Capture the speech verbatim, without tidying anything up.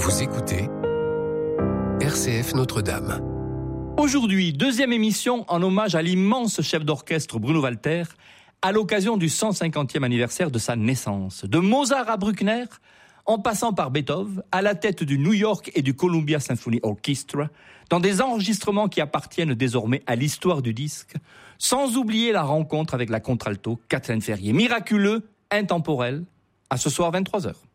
Vous écoutez R C F Notre-Dame. Aujourd'hui, deuxième émission en hommage à l'immense chef d'orchestre Bruno Walter, à l'occasion du cent cinquantième anniversaire de sa naissance. De Mozart à Bruckner, en passant par Beethoven, à la tête du New York et du Columbia Symphony Orchestra, dans des enregistrements qui appartiennent désormais à l'histoire du disque, sans oublier la rencontre avec la contralto Catherine Ferrier. Miraculeux, intemporel, à ce soir vingt-trois heures.